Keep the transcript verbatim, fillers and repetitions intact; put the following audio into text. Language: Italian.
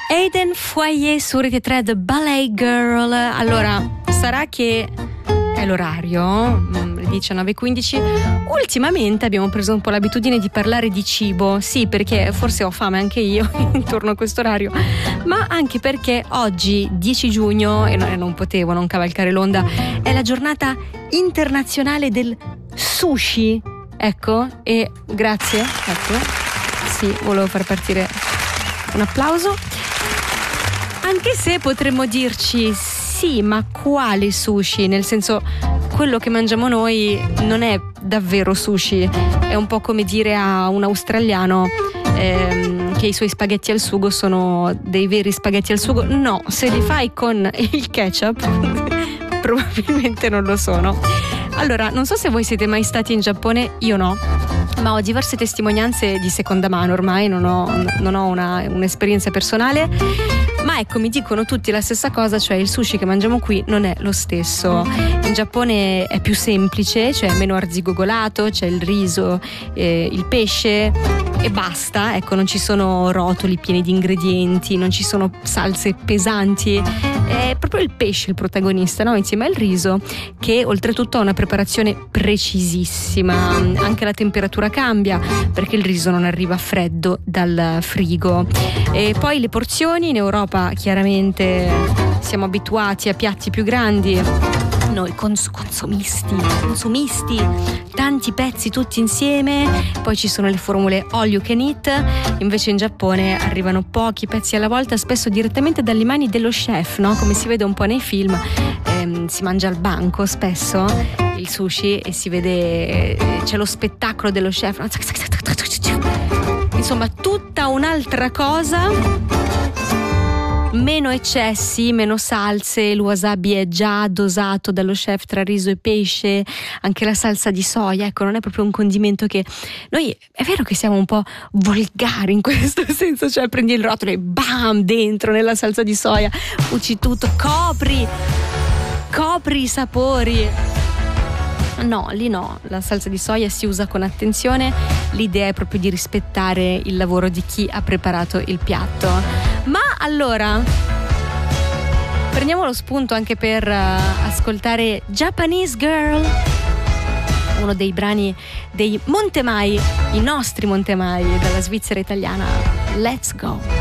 Aiden Foyer su Rete tre, The Ballet Girl. Allora, sarà che è l'orario, le diciannove e quindici. Ultimamente abbiamo preso un po' l'abitudine di parlare di cibo. Sì, perché forse ho fame anche io intorno a questo orario, ma anche perché oggi, dieci giugno, e non potevo non cavalcare l'onda, è la giornata internazionale del sushi. Ecco, e grazie. Ecco, sì, volevo far partire un applauso. Anche se potremmo dirci sì, ma quale sushi? Nel senso, quello che mangiamo noi non è davvero sushi. È un po' come dire a un australiano ehm, che i suoi spaghetti al sugo sono dei veri spaghetti al sugo. No, se li fai con il ketchup probabilmente non lo sono. Allora, non so se voi siete mai stati in Giappone, io no, ma ho diverse testimonianze di seconda mano ormai, non ho, non ho una, un'esperienza personale, ma ecco, mi dicono tutti la stessa cosa, cioè il sushi che mangiamo qui non è lo stesso. In Giappone è più semplice, cioè meno arzigogolato, c'è il riso, eh, il pesce e basta, ecco, non ci sono rotoli pieni di ingredienti, non ci sono salse pesanti, è proprio il pesce il protagonista, no? Insieme al riso, che oltretutto ha una preparazione precisissima. Anche la temperatura cambia perché il riso non arriva freddo dal frigo. E poi le porzioni in Europa chiaramente siamo abituati a piatti più grandi. Noi cons- consumisti, consumisti, tanti pezzi tutti insieme, poi ci sono le formule all you can eat, invece in Giappone arrivano pochi pezzi alla volta, spesso direttamente dalle mani dello chef, no? Come si vede un po' nei film, ehm, si mangia al banco spesso il sushi e si vede, eh, c'è lo spettacolo dello chef, insomma tutta un'altra cosa. Meno eccessi, meno salse, il wasabi è già dosato dallo chef tra riso e pesce, anche la salsa di soia, ecco, non è proprio un condimento che noi, è vero che siamo un po' volgari in questo senso, cioè prendi il rotolo e bam, dentro nella salsa di soia, cuci tutto, copri, copri i sapori. No, lì no, la salsa di soia si usa con attenzione, l'idea è proprio di rispettare il lavoro di chi ha preparato il piatto. Ma allora, prendiamo lo spunto anche per uh, ascoltare Japanese Girl, uno dei brani dei Montemai, i nostri Montemai dalla Svizzera italiana. Let's go!